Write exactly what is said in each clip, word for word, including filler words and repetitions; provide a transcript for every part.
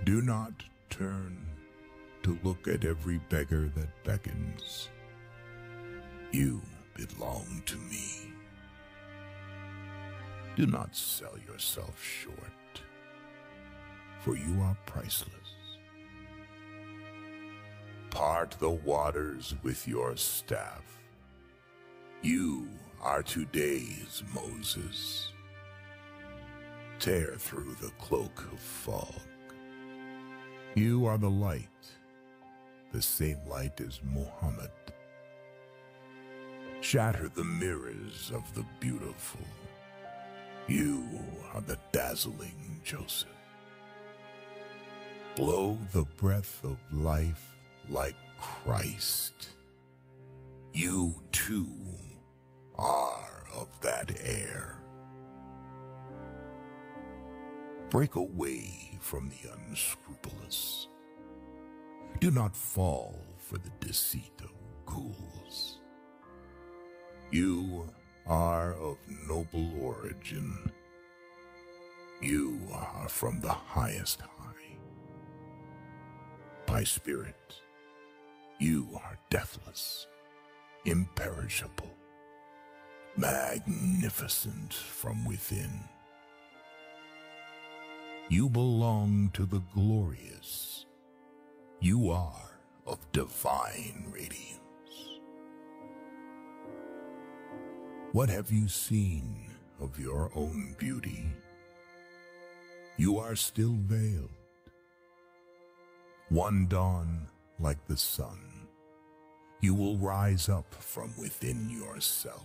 Do not turn to look at every beggar that beckons. You belong to me. Do not sell yourself short, for you are priceless. Part the waters with your staff. You are today's Moses. Tear through the cloak of fog. You are the light, the same light as Muhammad. Shatter the mirrors of the beautiful. You are the dazzling Joseph. Blow the breath of life like Christ. You too are of that air. Break away from the unscrupulous. Do not fall for the deceit of ghouls. You are of noble origin. You are from the highest high. By spirit, you are deathless, imperishable, magnificent from within. You belong to the glorious. You are of divine radiance. What have you seen of your own beauty? You are still veiled. One dawn like the sun, you will rise up from within yourself.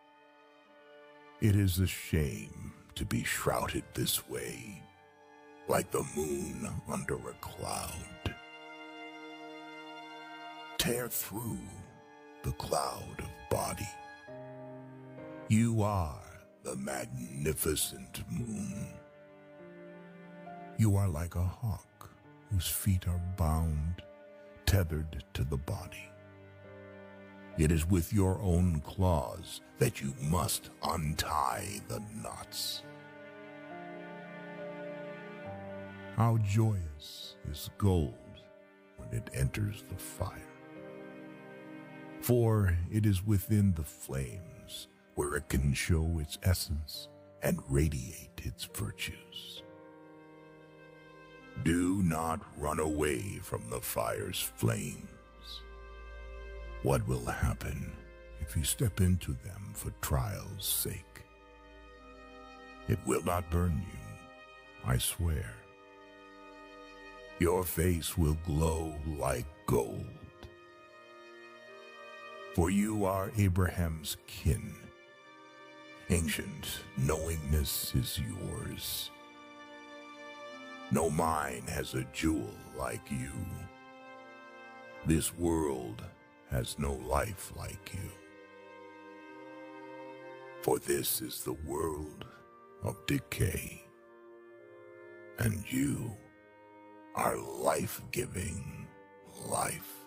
It is a shame to be shrouded this way, like the moon under a cloud. Tear through the cloud of body. You are the magnificent moon. You are like a hawk whose feet are bound, tethered to the body. It is with your own claws that you must untie the knots. How joyous is gold when it enters the fire. For it is within the flames where it can show its essence and radiate its virtues. Do not run away from the fire's flames. What will happen if you step into them for trial's sake? It will not burn you, I swear. Your face will glow like gold. For you are Abraham's kin. Ancient knowingness is yours. No mine has a jewel like you. This world has no life like you. For this is the world of decay, and you are life-giving life.